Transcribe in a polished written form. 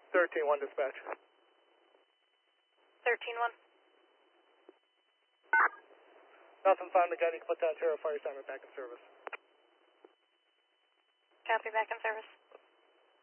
13-1 dispatch. 13-1. Nothing found again. You can put down Terra Fire Assignment back in service. Copy, back in service.